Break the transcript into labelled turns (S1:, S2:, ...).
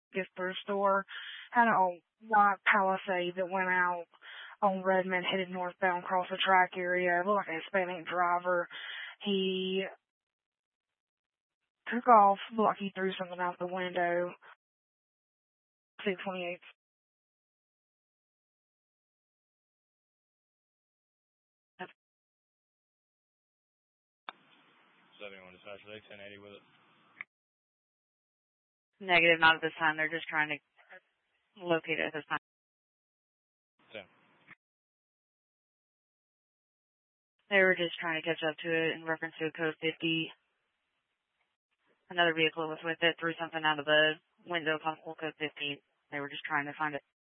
S1: gift thrift store. Had a white Palisade that went out on Redmond, headed northbound across the track area. It looked like a Hispanic driver. He took off, looked like he threw something out the window. 628.
S2: Dispatch, 1080 with it.
S3: Negative, not at this time. They're just trying to locate it at this time.
S2: 10.
S3: They were just trying to catch up to it in reference to a code 50. Another vehicle was with it, threw something out of the window, possible code 50. They were just trying to find it.